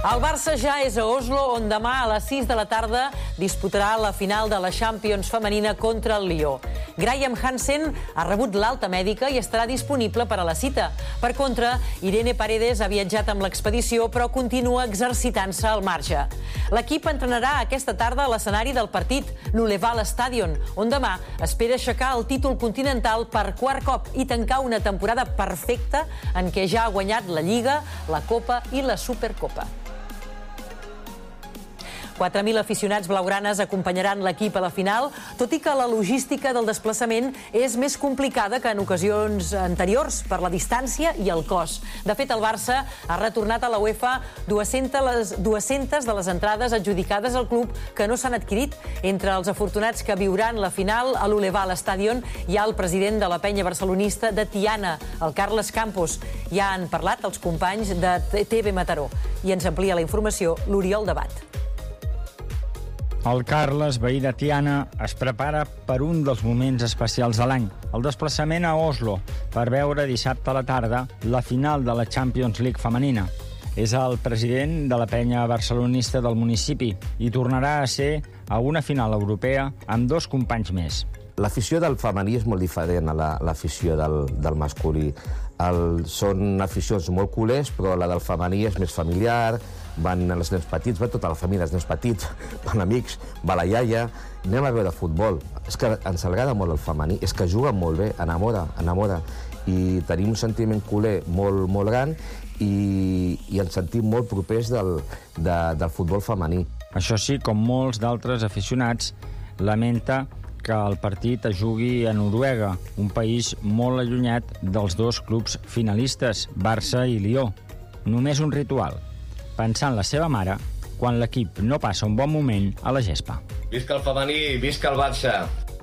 El Barça ja és a Oslo, on demà a les 6 de la tarda disputarà la final de la Champions femenina contra el Lió. Graham Hansen ha rebut l'alta mèdica i estarà disponible per a la cita. Per contra, Irene Paredes ha viatjat amb l'expedició, però continua exercitant-se al marge. L'equip entrenarà aquesta tarda a l'escenari del partit, l'Uleval Stadion, on demà espera aixecar el títol continental per quart cop i tancar una temporada perfecta en què ja ha guanyat la Lliga, la Copa i la Supercopa. 4.000 aficionats blaugranes acompanyaran l'equip a la final, tot i que la logística del desplaçament és més complicada que en ocasions anteriors per la distància i el cost. De fet, el Barça ha retornat a la UEFA 200 de les entrades adjudicades al club que no s'han adquirit. Entre els afortunats que viuran la final a l'Uleval Stadion hi ha el president de la penya barcelonista de Tiana, el Carles Campos. Ja han parlat els companys de TV Mataró. I ens amplia la informació l'Oriol Debat. El Carles, veí de Tiana, es prepara per un dels moments especials de l'any, el desplaçament a Oslo, per veure dissabte a la tarda la final de la Champions League femenina. És el president de la penya barcelonista del municipi i tornarà a ser a una final europea amb dos companys més. L'afició del femení és molt diferent a l'afició del masculí. Són aficions molt culers, però la del femení és més familiar, van els nens petits, va tota la família, els nens petits, van amics, va la iaia, anem a veure futbol. És que ens agrada molt el femení, és que juguen molt bé, enamora. I tenim un sentiment culer molt, molt gran i ens sentim molt propers del futbol femení. Això sí, com molts d'altres aficionats, lamenta que el partit es jugui a Noruega, un país molt allunyat dels dos clubs finalistes, Barça i Lió. Només un ritual, pensar en la seva mare quan l'equip no passa un bon moment a la gespa. Visca el femení, visca el Barça!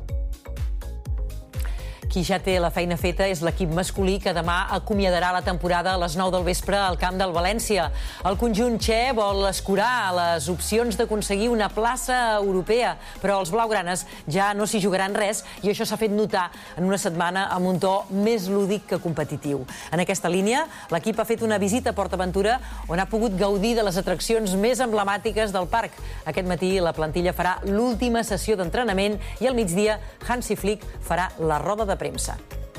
Qui ja té la feina feta és l'equip masculí que demà acomiadarà la temporada a les 9 del vespre al camp del València. El conjunt txè vol escurar les opcions d'aconseguir una plaça europea, però els blaugranes ja no s'hi jugaran res i això s'ha fet notar en una setmana amb un to més lúdic que competitiu. En aquesta línia, l'equip ha fet una visita a PortAventura on ha pogut gaudir de les atraccions més emblemàtiques del parc. Aquest matí la plantilla farà l'última sessió d'entrenament i al migdia Hansi Flick farà la roda de premsa.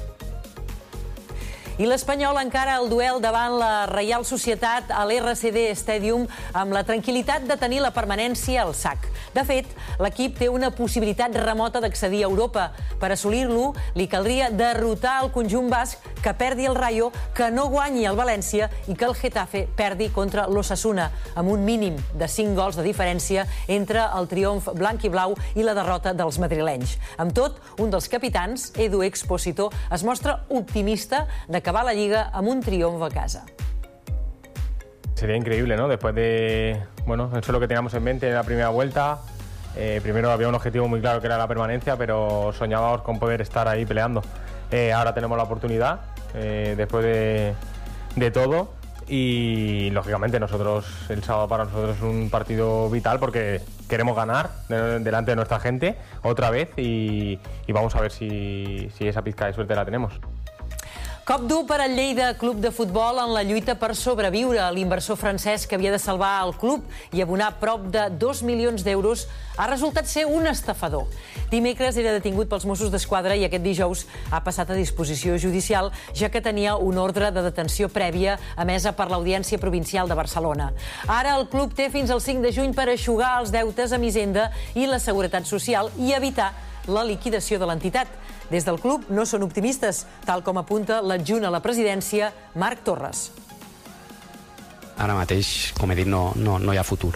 I l'Espanyol encara el duel davant la Reial Societat a l'RCD Stadium amb la tranquil·litat de tenir la permanència al sac. De fet, l'equip té una possibilitat remota d'accedir a Europa. Per assolir-lo, li caldria derrotar el conjunt basc, que perdi el Rayo, que no guanyi el València i que el Getafe perdi contra l'Osasuna, amb un mínim de 5 gols de diferència entre el triomf blanc i blau i la derrota dels madrilenys. Amb tot, un dels capitans, Edu Expósito, es mostra optimista d'acabar la Lliga amb un triomf a casa. Sería increíble, ¿no? Después de... Bueno, eso es lo que teníamos en mente en la primera vuelta. Primero había un objetivo muy claro que era la permanencia, pero soñábamos con poder estar ahí peleando. Ahora tenemos la oportunidad, después de todo. Y lógicamente el sábado para nosotros es un partido vital porque queremos ganar delante de nuestra gente otra vez y vamos a ver si esa pizca de suerte la tenemos. Cop dur per al Lleida Club de Futbol en la lluita per sobreviure. L'inversor francès que havia de salvar el club i abonar prop de 2 milions d'euros ha resultat ser un estafador. Dimecres era detingut pels Mossos d'Esquadra i aquest dijous ha passat a disposició judicial, ja que tenia una ordre de detenció prèvia emesa per l'Audiència Provincial de Barcelona. Ara el club té fins al 5 de juny per eixugar els deutes amb Hisenda i la Seguretat Social i evitar la liquidació de l'entitat. Des del club no són optimistes, tal com apunta l'adjunt a la presidència, Marc Torres. Ara mateix, com he dit, no hi ha futur.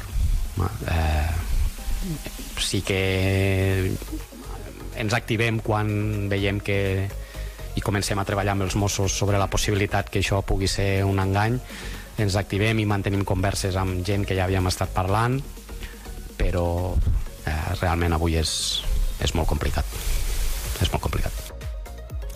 Sí que ens activem quan veiem que i comencem a treballar amb els Mossos sobre la possibilitat que això pugui ser un engany. Ens activem i mantenim converses amb gent que ja havíem estat parlant, però realment avui és molt complicat. És molt complicat.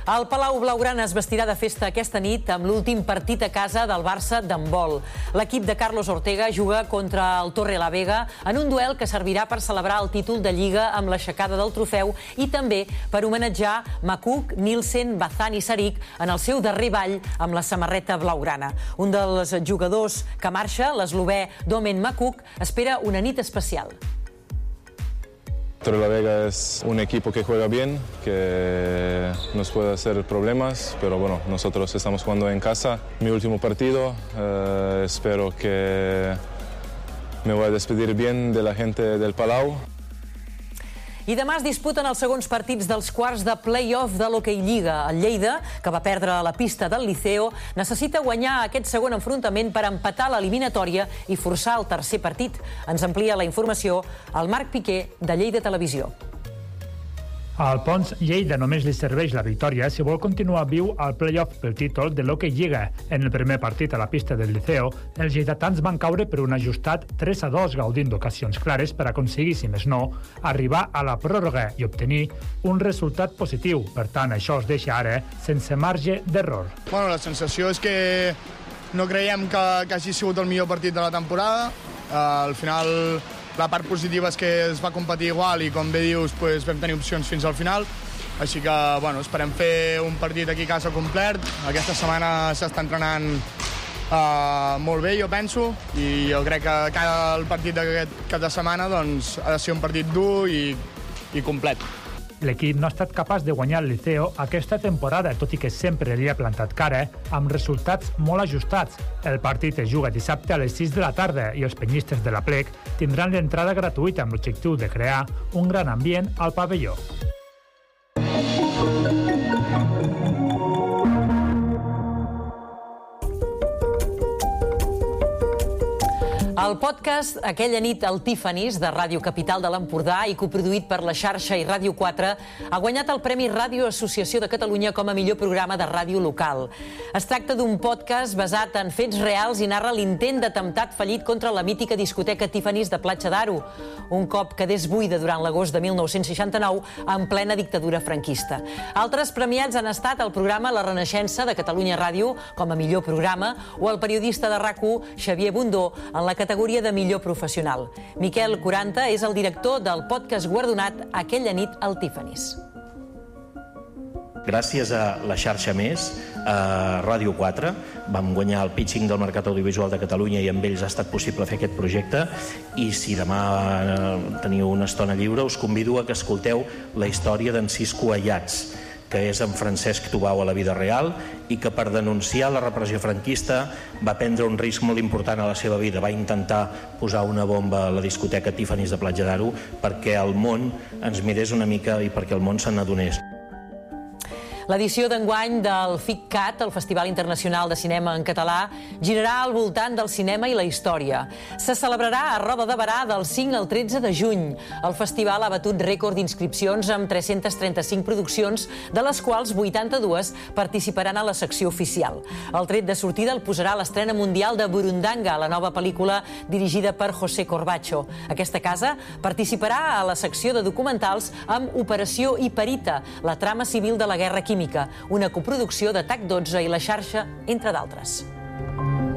El Palau Blaugrana es vestirà de festa aquesta nit amb l'últim partit a casa del Barça d'handbol. L'equip de Carlos Ortega juga contra el Torrelavega en un duel que servirà per celebrar el títol de Lliga amb l'aixecada del trofeu i també per homenatjar Makuk, Nielsen, Bazan i Sarik en el seu darrer ball amb la samarreta blaugrana. Un dels jugadors que marxa, l'eslovè Domen Makuk, espera una nit especial. Torrelavega es un equipo que juega bien, que nos puede hacer problemas, pero bueno, nosotros estamos jugando en casa. Mi último partido, espero que me voy a despedir bien de la gente del Palau. I demà es disputen els segons partits dels quarts de play-off de l'Hockey Lliga. El Lleida, que va perdre a la pista del Liceo, necessita guanyar aquest segon enfrontament per empatar l'eliminatòria i forçar el tercer partit. Ens amplia la informació el Marc Piqué, de Lleida Televisió. Al Pons Lleida només li serveix la victòria si vol continuar viu al play-off pel títol de l'Hockey Lliga. En el primer partit a la pista del Liceo, els lleidatans van caure per un ajustat 3-2, gaudint d'ocasions clares per aconseguir, si més no, arribar a la pròrroga i obtenir un resultat positiu. Per tant, això es deixa ara sense marge d'error. Bueno, la sensació és que no creiem que hagi sigut el millor partit de la temporada. Al final, la part positiva és que es va competir igual i, com bé dius, vam tenir opcions fins al final. Així que, bueno, esperem fer un partit aquí a casa complet. Aquesta setmana s'està entrenant molt bé, jo penso, i jo crec que el partit d'aquest cap de setmana doncs, ha de ser un partit dur i complet. L'equip no ha estat capaç de guanyar el Liceo aquesta temporada, tot i que sempre li ha plantat cara amb resultats molt ajustats. El partit es juga dissabte a les 6 de la tarda i els penyistes de la Plec tindran l'entrada gratuïta amb l'objectiu de crear un gran ambient al pavelló. El podcast Aquella nit al Tiffany's, de Ràdio Capital de l'Empordà i coproduït per la xarxa i Ràdio 4, ha guanyat el Premi Ràdio Associació de Catalunya com a millor programa de ràdio local. Es tracta d'un podcast basat en fets reals i narra l'intent d'atemptat fallit contra la mítica discoteca Tiffany's de Platja d'Aro, un cop quedés buida durant l'agost de 1969 en plena dictadura franquista. Altres premiats han estat el programa La Renaixença de Catalunya Ràdio com a millor programa o el periodista de RAC1 Xavier Bundó en la categoria de millor professional. Miquel Quaranta és el director del podcast guardonat Aquella nit al Tiffany's. Gràcies a la xarxa Més, a Ràdio 4, vam guanyar el pitching del Mercat Audiovisual de Catalunya i amb ells ha estat possible fer aquest projecte. I si demà teniu una estona lliure, us convido a que escolteu la història d'en Cisco Ayats, que és en Francesc Tubau a la vida real i que per denunciar la repressió franquista va prendre un risc molt important a la seva vida. Va intentar posar una bomba a la discoteca Tiffany's de Platja d'Aro perquè el món ens mirés una mica i perquè el món se n'adonés. L'edició d'enguany del FICCAT, el Festival Internacional de Cinema en Català, girarà al voltant del cinema i la història. Se celebrarà a Roda de Berà del 5 al 13 de juny. El festival ha batut rècord d'inscripcions amb 335 produccions, de les quals 82 participaran a la secció oficial. El tret de sortida el posarà l'estrena mundial de Burundanga, la nova pel·lícula dirigida per José Corbacho. Aquesta casa participarà a la secció de documentals amb Operació Hiperita, la trama civil de la guerra química, una coproducció de TAC12 i la xarxa, entre d'altres.